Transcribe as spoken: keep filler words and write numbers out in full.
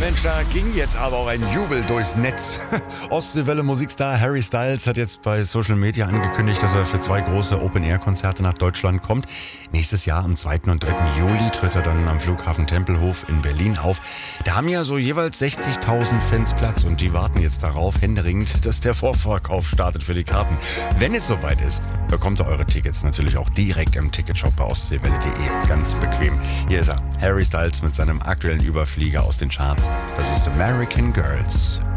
Mensch, da ging jetzt aber auch ein Jubel durchs Netz. Ostseewelle Musikstar Harry Styles hat jetzt bei Social Media angekündigt, dass er für zwei große Open-Air-Konzerte nach Deutschland kommt. Nächstes Jahr am zweiten und dritten Juli tritt er dann am Flughafen Tempelhof in Berlin auf. Da haben ja so jeweils sechzigtausend Fans Platz und die warten jetzt darauf, händeringend, dass der Vorverkauf startet für die Karten. Wenn es soweit ist, bekommt ihr eure Tickets natürlich auch direkt im Ticketshop bei ostseewelle punkt de. Ganz bequem. Hier ist er, Harry Styles mit seinem aktuellen Überflieger aus den Charts. Das ist American Girls.